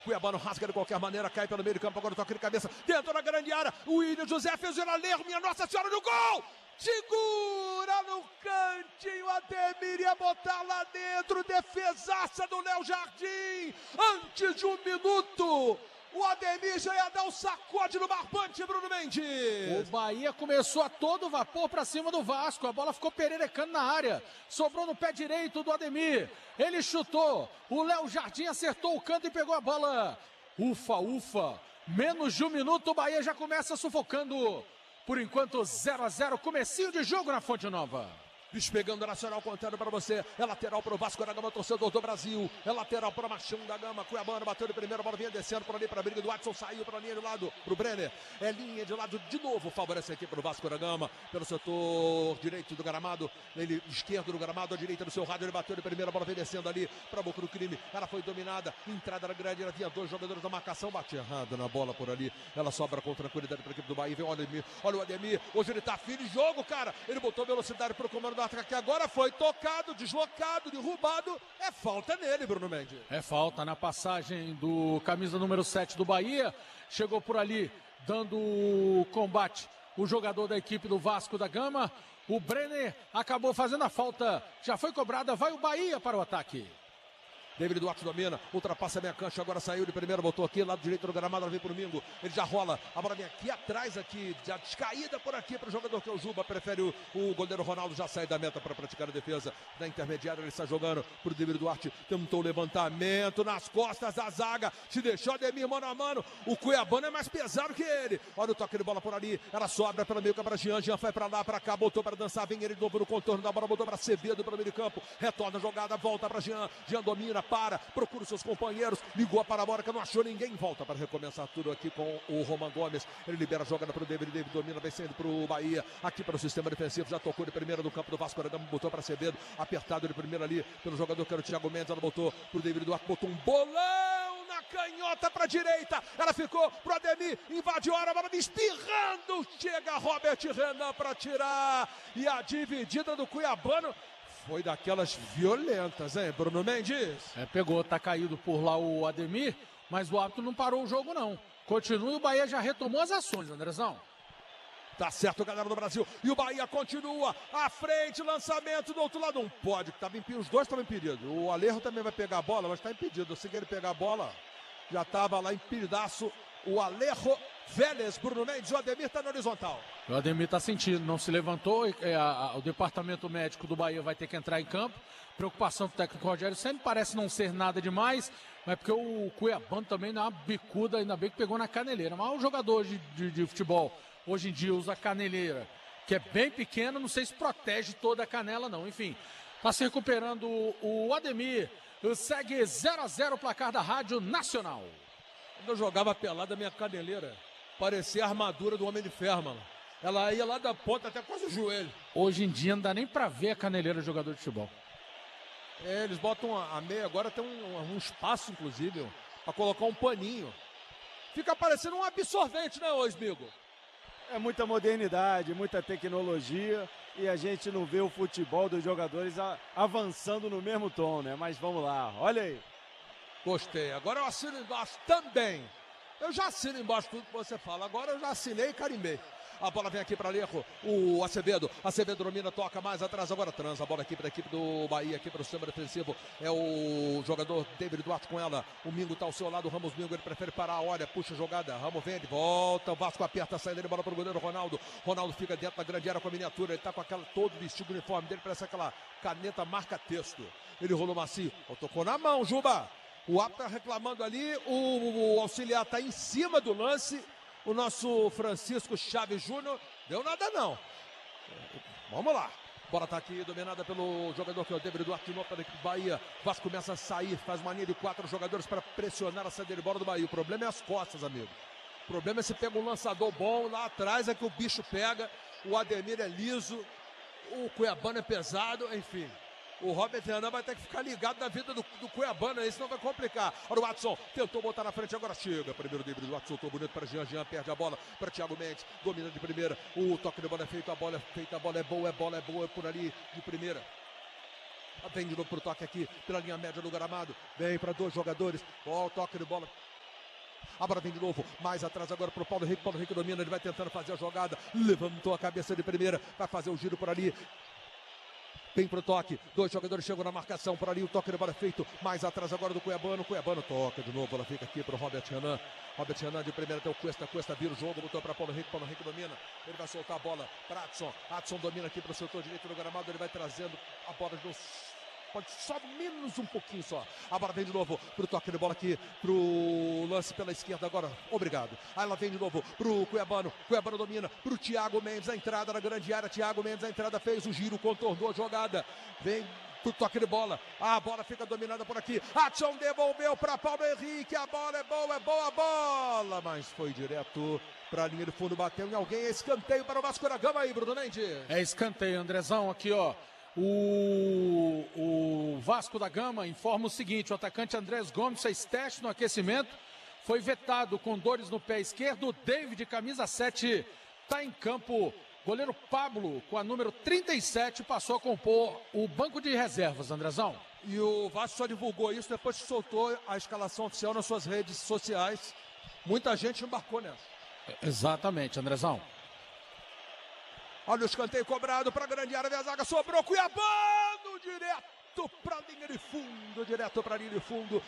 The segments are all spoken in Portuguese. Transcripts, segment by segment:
Cuiabano rasga de qualquer maneira, cai pelo meio de campo, agora toca de cabeça, dentro da grande área, o William José fez o Alejo, minha Nossa Senhora, no gol! Segura no cantinho, Ademir ia botar lá dentro, defesaça do Léo Jardim, antes de 1 minuto, o Ademir já ia dar um sacode no barbante, Bruno Mendes. O Bahia começou a todo vapor pra cima do Vasco, a bola ficou pererecando na área, sobrou no pé direito do Ademir, ele chutou, o Léo Jardim acertou o canto e pegou a bola. Ufa, ufa, menos de 1 minuto, o Bahia já começa sufocando. Por enquanto, 0-0, comecinho de jogo na Fonte Nova. Bicho pegando, Nacional contando para você. É lateral para o Vasco da Gama, torcedor do Brasil. É lateral para o Machão da Gama. Cuiabano bateu de primeira, bola vinha descendo por ali para a briga do Watson. Saiu para a linha de lado, para o Brenner. É linha de lado de novo. Favorece aqui para o Vasco da Gama. Pelo setor direito do gramado. Ele esquerdo do gramado, à direita do seu rádio. Ele bateu de primeira, bola vem descendo ali para a boca do crime. Ela foi dominada. Entrada na grande. Ela tinha 2 jogadores da marcação. Bate errado na bola por ali. Ela sobra com tranquilidade para a equipe do Bahia. Vem o Ademir. Olha o Ademir. Hoje ele tá fim de jogo, cara. Ele botou velocidade para o comando do ataque. Agora foi tocado, deslocado, derrubado, é falta nele, Bruno Mendes. É falta na passagem do camisa número 7 do Bahia, chegou por ali dando combate o jogador da equipe do Vasco da Gama, o Brenner acabou fazendo a falta, já foi cobrada, vai o Bahia para o ataque. David Duarte domina, ultrapassa a meia cancha, agora saiu de primeira, botou aqui, lado direito do gramado, ela vem pro Mingo, ele já rola, a bola vem aqui atrás, aqui, já descaída por aqui para o jogador que é o Juba, prefere o goleiro Ronaldo, já sai da meta para praticar a defesa, da intermediária ele está jogando pro David Duarte, tentou o levantamento nas costas da zaga, se deixou Ademir mano a mano, o Cuiabano é mais pesado que ele, olha o toque de bola por ali, ela sobra pelo meio campo para Jean, Jean vai para lá, para cá, botou para dançar, vem ele de novo no contorno da bola, botou para Acevedo pelo meio de campo, retorna a jogada, volta para Jean, Jean domina, procura os seus companheiros, ligou a parabólica, não achou ninguém, volta para recomeçar tudo aqui com o Roman Gomes, ele libera a jogada para o David, David domina, vem saindo para o Bahia, aqui para o sistema defensivo, já tocou de primeira no campo do Vasco da Gama, botou para Acevedo, apertado de primeira ali, pelo jogador que era o Thiago Mendes, ela botou para o David Duarte, botou um bolão na canhota para a direita, ela ficou para o Ademir, invadiu a área, a bola espirrando, chega Robert Renan para tirar, e a dividida do Cuiabano foi daquelas violentas, hein, Bruno Mendes? Pegou, tá caído por lá o Ademir, mas o árbitro não parou o jogo não. Continua e o Bahia já retomou as ações, Andrezão. Tá certo, galera do Brasil. E o Bahia continua à frente, lançamento do outro lado. Não pode, que tava impedido, os dois estavam impedidos. O Alejo também vai pegar a bola, mas tá impedido. Se ele pegar a bola, já tava lá impedidaço. O Alejo Vélez, Bruno Mendes, o Ademir tá na horizontal. O Ademir tá sentindo, não se levantou, o departamento médico do Bahia vai ter que entrar em campo. Preocupação do técnico Rogério sempre parece não ser nada demais, mas porque o Cuiabano também dá uma bicuda, ainda bem que pegou na caneleira. Mas o jogador de futebol hoje em dia usa caneleira, que é bem pequena, não sei se protege toda a canela não. Enfim, tá se recuperando o Ademir, segue 0-0 o placar da Rádio Nacional. Quando eu jogava pelada, minha caneleira parecia a armadura do Homem de Ferro, mano. Ela ia lá da ponta até quase o joelho. Hoje em dia não dá nem pra ver a caneleira do jogador de futebol. Eles botam a meia, agora tem um espaço, inclusive, pra colocar um paninho. Fica parecendo um absorvente, né, ô Smigo? É muita modernidade, muita tecnologia e a gente não vê o futebol dos jogadores avançando no mesmo tom, né? Mas vamos lá, olha aí. Gostei. Agora eu assino embaixo também. Eu já assino embaixo tudo que você fala. Agora eu já assinei e carimbei. A bola vem aqui para Alejo, o Acevedo. Acevedo domina, toca mais atrás, agora transa a bola aqui para a equipe do Bahia, aqui para o sistema defensivo. É o jogador David Duarte com ela. O Mingo está ao seu lado, o Ramos Mingo, ele prefere parar, olha, puxa a jogada. Ramos vende, volta, o Vasco aperta a saída de bola para o goleiro Ronaldo. Ronaldo fica dentro da grande área com a miniatura, ele está com aquela, todo vestido uniforme dele, parece aquela caneta marca-texto. Ele rolou macio, tocou na mão, Juba. O árbitro está reclamando ali, o auxiliar está em cima do lance. O nosso Francisco Chaves Júnior, deu nada não. Vamos lá. Bola tá aqui, dominada pelo jogador que é o David Duarte de novo para a equipe do Bahia. Vasco começa a sair, faz uma linha de 4 jogadores para pressionar a saída de bola do Bahia. O problema é as costas, amigo. O problema é se pega um lançador bom, lá atrás é que o bicho pega. O Ademir é liso, o Cuiabano é pesado, enfim. O Robert Renan vai ter que ficar ligado na vida do Cuiabano, aí senão vai complicar. Olha o Watson, tentou botar na frente, agora chega. Primeiro David Duarte, soltou bonito para Jean, Jean perde a bola para Thiago Mendes, domina de primeira. O toque de bola é feito, a bola é feita, a bola é boa, é por ali de primeira. Vem de novo pro toque aqui, pela linha média do gramado. Vem para 2 jogadores. Ó, o toque de bola. A bola vem de novo, mais atrás agora pro Paulo Henrique domina, ele vai tentando fazer a jogada, levantou a cabeça de primeira, vai fazer o giro por ali. Vem pro toque, 2 jogadores chegam na marcação, por ali o toque de bola é feito, mais atrás agora do Cuiabano toca de novo, ela fica aqui pro Robert Renan de primeira até o Cuesta vira o jogo, botou para Paulo Henrique domina, ele vai soltar a bola para Adson domina aqui pro setor direito do gramado, ele vai trazendo a bola no... Pode só menos um pouquinho só. A bola vem de novo pro toque de bola aqui, pro lance pela esquerda agora. Obrigado. Aí ela vem de novo pro Cuiabano domina, pro Thiago Mendes, a entrada na grande área. Thiago Mendes, a entrada, fez o giro, contornou a jogada. Vem pro toque de bola. A bola fica dominada por aqui. Adson devolveu para Paulo Henrique. A bola é boa a bola. Mas foi direto para a linha de fundo, bateu em alguém. É escanteio para o Vasco da Gama aí, Bruno Mendes. É escanteio, Andrezão, aqui ó. O Vasco da Gama informa o seguinte: o atacante Andrés Gomes fez teste no aquecimento, foi vetado com dores no pé esquerdo. O David, camisa 7, está em campo. Goleiro Pablo, com a número 37, passou a compor o banco de reservas, Andrezão. E o Vasco só divulgou isso depois que soltou a escalação oficial nas suas redes sociais. Muita gente embarcou nessa. Exatamente, Andrezão. Olha o escanteio cobrado para a grande área, a zaga sobrou, Cuiabano, direto para a linha de fundo,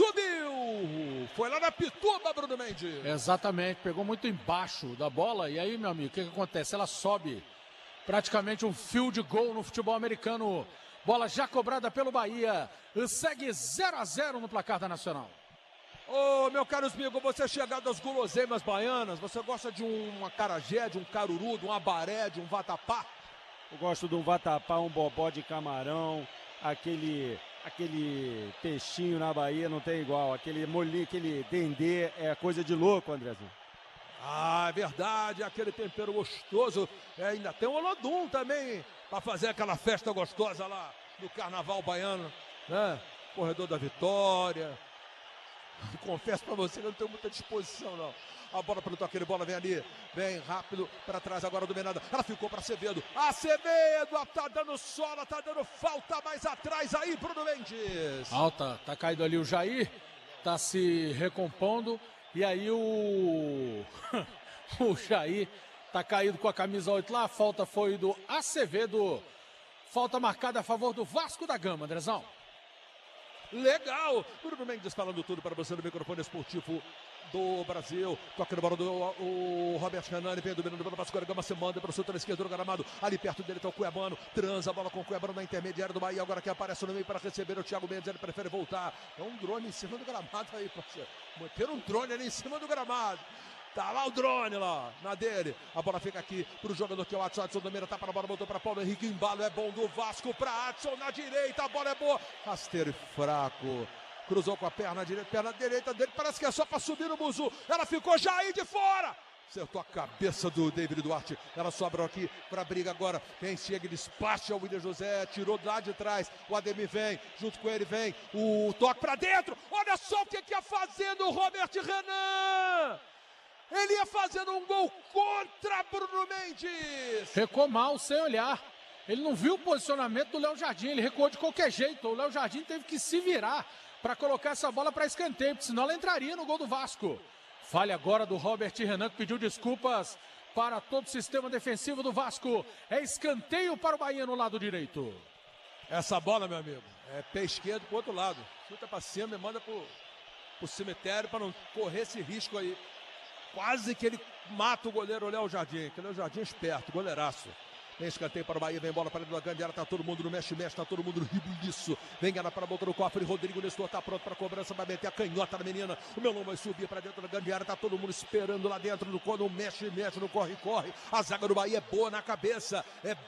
subiu, foi lá na Pituba, Bruno Mendes. Exatamente, pegou muito embaixo da bola, e aí, meu amigo, o que acontece? Ela sobe, praticamente um field goal no futebol americano, bola já cobrada pelo Bahia, segue 0-0 no placar da Nacional. Ô, meu caro amigo, você é chegado às guloseimas baianas, você gosta de um acarajé, de um caruru, de um abaré, de um vatapá? Eu gosto de um vatapá, um bobó de camarão, aquele peixinho na Bahia não tem igual, aquele molinho, aquele dendê, é coisa de louco, Andrezinho. Ah, é verdade, aquele tempero gostoso, ainda tem o Olodum também, para fazer aquela festa gostosa lá no Carnaval Baiano, né? Corredor da Vitória. Confesso pra você que eu não tenho muita disposição, não. A bola pelo toque de bola vem ali, vem rápido para trás agora dominada. Ela ficou para Acevedo. Acevedo tá dando sola, tá dando falta mais atrás aí, Bruno Mendes. Alta, tá caído ali o Jair, tá se recompondo. E aí o Jair tá caído com a camisa 8 lá. A falta foi do Acevedo. Falta marcada a favor do Vasco da Gama, Andrezão. Legal, Bruno Mendes falando tudo para você no microfone esportivo do Brasil. Toca na bola do Robert Renan, vem dominando pelo Vasco da Gama, se manda para o setor esquerdo do gramado. Ali perto dele está o Cuiabano, transa a bola com o Cuiabano na intermediária do Bahia, agora que aparece no meio para receber o Thiago Mendes, ele prefere voltar. É um drone em cima do gramado aí, parceiro. Manter um drone ali em cima do gramado. Tá lá o drone lá, na dele. A bola fica aqui pro jogador que é o Adson. Adson domina, tá para a bola, botou para Paulo Henrique. Embalo é bom do Vasco para Adson na direita. A bola é boa. Rasteiro e fraco. Cruzou com a perna direita dele. Parece que é só para subir no buzu. Ela ficou já aí de fora. Acertou a cabeça do David Duarte. Ela sobra aqui para briga agora. Quem chega e despacha o William José. Tirou lá de trás. O Ademir vem. Junto com ele vem o toque para dentro. Olha só o que ia fazendo o Robert Renan. Ele ia fazendo um gol contra Bruno Mendes. Recuou mal, sem olhar. Ele não viu o posicionamento do Léo Jardim. Ele recuou de qualquer jeito. O Léo Jardim teve que se virar para colocar essa bola para escanteio, porque senão ela entraria no gol do Vasco. Falha agora do Robert Renan, que pediu desculpas para todo o sistema defensivo do Vasco. É escanteio para o Bahia no lado direito. Essa bola, meu amigo, é pé esquerdo pro outro lado. Chuta para cima e manda pro cemitério para não correr esse risco aí. Quase que ele mata o goleiro Léo Jardim, que o Léo Jardim é esperto, goleiraço. Vem escanteio para o Bahia, vem bola para dentro da grande área, tá todo mundo no mexe-mexe, tá todo mundo no ribuliço. Vem ela para a boca do cofre, Rodrigo Nestor tá pronto para a cobrança, vai meter a canhota na menina. O Melão vai subir para dentro da grande área, tá todo mundo esperando lá dentro, no mexe-mexe, no corre-corre. A zaga do Bahia é boa na cabeça,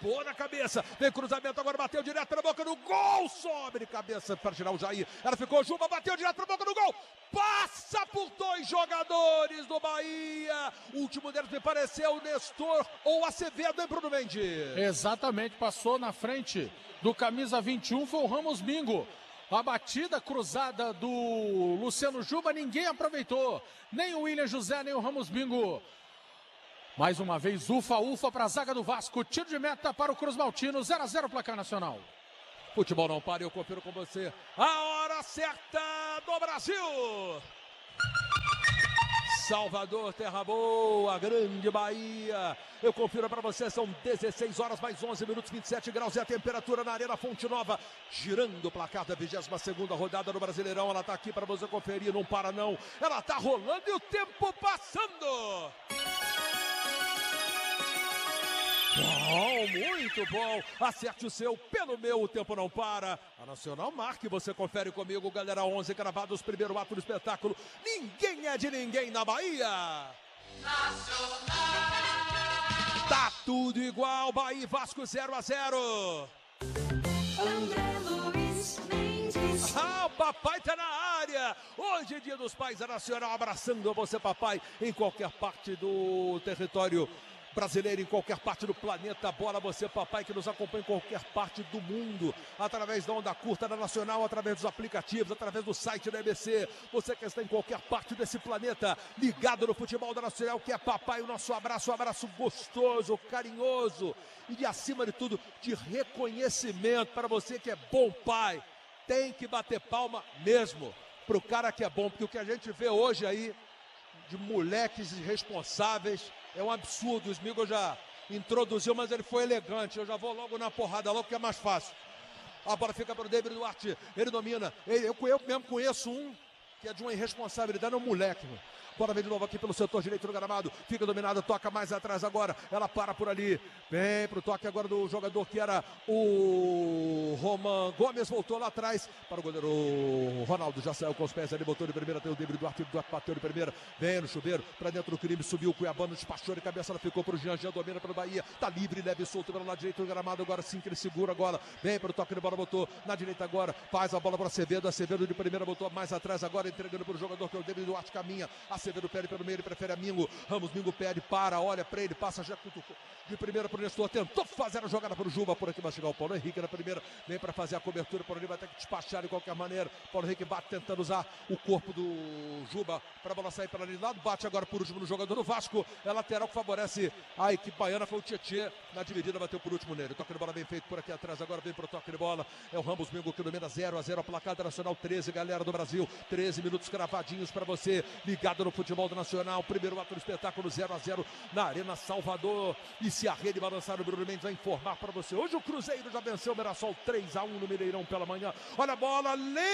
Vem cruzamento agora, bateu direto para a boca do gol, sobe de cabeça para tirar o Jair. Ela ficou, Juba, bateu direto para a boca do gol. Passa por 2 jogadores do Bahia. O último deles me pareceu o Nestor ou Acevedo, hein, Bruno Mendes? Exatamente, passou na frente do camisa 21, foi o Ramos Mingo. A batida cruzada do Luciano Juba, ninguém aproveitou. Nem o William José, nem o Ramos Mingo. Mais uma vez, ufa para a zaga do Vasco. Tiro de meta para o Cruz Maltino, 0-0 placar nacional. Futebol não para, eu confiro com você. A hora certa do Brasil. Salvador, Terra Boa, Grande Bahia. Eu confiro para você, são 16 horas mais 11 minutos, 27 graus é a temperatura na Arena Fonte Nova. Girando o placar da 22ª rodada do Brasileirão. Ela está aqui para você conferir, não para não. Ela está rolando e o tempo passando. Bom, muito bom. Acerte o seu, pelo meu, o tempo não para. A Nacional marque, você confere comigo, galera. 11 gravados, primeiro ato do espetáculo. Ninguém é de ninguém na Bahia. Nacional. Tá tudo igual, Bahia e Vasco 0-0. André Luiz Mendes. Ah, o papai tá na área. Hoje é dia dos pais, a Nacional abraçando você, papai, em qualquer parte do território brasileiro, em qualquer parte do planeta. Bola você, papai, que nos acompanha em qualquer parte do mundo, através da onda curta da Nacional, através dos aplicativos, através do site da EBC. Você que está em qualquer parte desse planeta, ligado no futebol da Nacional, que é papai, o nosso abraço, um abraço gostoso, carinhoso e, de acima de tudo, de reconhecimento para você que é bom pai. Tem que bater palma mesmo pro cara que é bom, porque o que a gente vê hoje aí de moleques irresponsáveis é um absurdo. O Smigol já introduziu, mas ele foi elegante. Eu já vou logo na porrada, logo que é mais fácil. A bola fica para o David Duarte, ele domina. Eu mesmo conheço um que é de uma irresponsabilidade, é um moleque, mano. Bola vem de novo aqui pelo setor direito do gramado. Fica dominado, toca mais atrás agora. Ela para por ali. Vem pro toque agora do jogador que era o Roman Gomes. Voltou lá atrás para o goleiro Ronaldo. Já saiu com os pés ali, botou de primeira. Tem o David Duarte. Duarte bateu de primeira. Vem no chuveiro, para dentro do crime. Subiu o Cuiabano, despachou de cabeça. Ela ficou pro Jean. Jean domina pelo Bahia. Tá livre, leve e solto pelo lado direito do gramado. Agora sim que ele segura agora. Vem pro toque de bola, botou na direita agora. Faz a bola para Acevedo. Acevedo de primeira, botou mais atrás agora, entregando pro jogador que é o David Duarte. Caminha. Acevedo pede pelo meio, ele prefere a Mingo. Ramos, Mingo pede, para, olha pra ele, passa já de primeira pro Nestor, tentou fazer a jogada pro Juba, por aqui vai chegar o Paulo Henrique na primeira, vem para fazer a cobertura, por ali vai ter que despachar de qualquer maneira. Paulo Henrique bate tentando usar o corpo do Juba para a bola sair para ali de lado, bate agora por último no jogador do Vasco, é lateral que favorece a equipe baiana, foi o Tietê, na dividida bateu por último nele. O toque de bola bem feito por aqui atrás, agora vem pro toque de bola, é o Ramos Mingo que domina 0-0, a placar da Nacional 13, galera do Brasil, 13 minutos cravadinhos para você, ligado no futebol do Nacional. Primeiro ato do espetáculo, 0-0 na Arena Salvador. E se a rede balançar, o Bruno Mendes vai informar para você. Hoje o Cruzeiro já venceu o Mirassol 3-1 no Mineirão pela manhã. Olha a bola,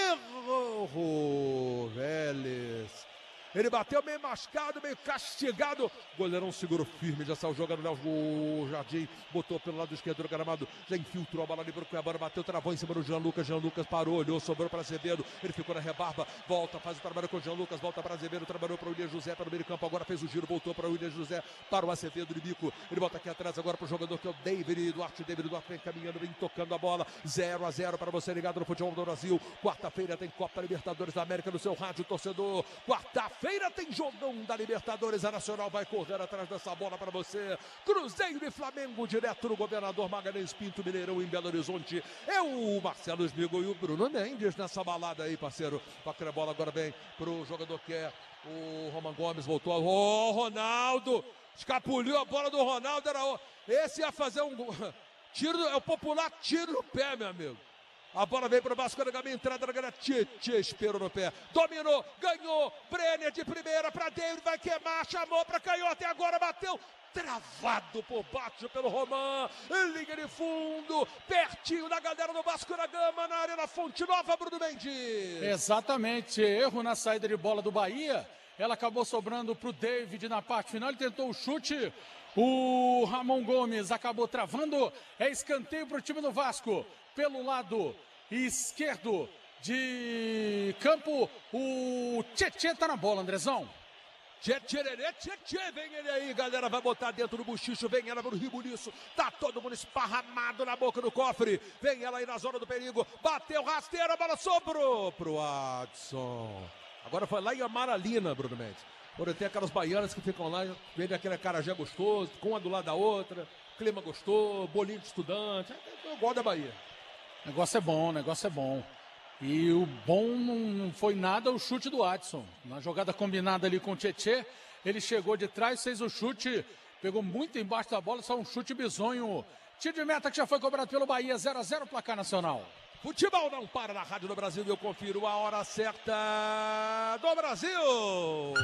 Lerro Vélez. Ele bateu meio mascado, meio castigado. Goleirão segurou firme, já saiu jogando o Jardim, botou pelo lado esquerdo do gramado, já infiltrou a bola ali pro Cuiabano, bateu, travou em cima do Jean Lucas. Jean Lucas parou, olhou, sobrou para Azevedo. Ele ficou na rebarba, volta, faz o trabalho com o Jean Lucas, volta para Azevedo, trabalhou para o William José pelo meio campo, agora fez o giro, voltou para o William José, para o Acevedo de bico. Ele volta aqui atrás agora para o jogador que é o David Duarte. David Duarte vem caminhando, vem tocando a bola. 0-0 para você ligado no futebol do Brasil. Quarta-feira tem Copa Libertadores da América no seu rádio, torcedor. Quarta-feira tem jogão da Libertadores, a Nacional vai correr atrás dessa bola para você. Cruzeiro e Flamengo, direto no Governador Magalhães Pinto, Mineirão, em Belo Horizonte. É o Marcelo Smigol e o Bruno Mendes nessa balada aí, parceiro. A bola agora vem pro jogador que é o Roman Gomes, voltou. Ô, Ronaldo! Escapuliu a bola do Ronaldo. Esse ia fazer um tiro, é o popular tiro no pé, meu amigo. A bola veio para o Vasco da Gama, entrada da galera. Tietê esperou no pé, dominou, ganhou. Brenner de primeira para David, vai queimar, chamou para canhota e agora bateu. Travado por baixo pelo Roman, linha de fundo, pertinho da galera do Vasco da Gama, na Arena Fonte Nova, Bruno Mendes. Exatamente, erro na saída de bola do Bahia. Ela acabou sobrando para o David na parte final, ele tentou o chute. O Ramon Gomes acabou travando, é escanteio para o time do Vasco. Pelo lado esquerdo de campo, o Tietê tá na bola, Andrezão. Tietê, vem ele aí, galera, vai botar dentro do buchicho, vem ela pro Ribuliço, tá todo mundo esparramado na boca do cofre, vem ela aí na zona do perigo, bateu rasteira, a bola sobrou pro Adson. Agora foi lá em Amaralina, Bruno Mendes. Quando tem aquelas baianas que ficam lá, vem aquele acarajé gostoso, com uma do lado da outra, clima gostoso, bolinho de estudante, eu gosto da Bahia. Negócio é bom, negócio é bom. E o bom não foi nada o chute do Adson. Na jogada combinada ali com o Tietê, ele chegou de trás, fez o chute, pegou muito embaixo da bola, só um chute bizonho. Tiro de meta que já foi cobrado pelo Bahia, 0-0, placar nacional. Futebol não para na Rádio do Brasil e eu confiro a hora certa do Brasil.